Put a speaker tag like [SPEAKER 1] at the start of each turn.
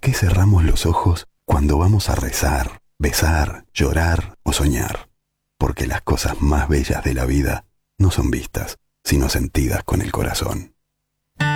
[SPEAKER 1] qué cerramos los ojos cuando vamos a rezar, besar, llorar o soñar? Porque las cosas más bellas de la vida no son vistas, sino sentidas con el corazón.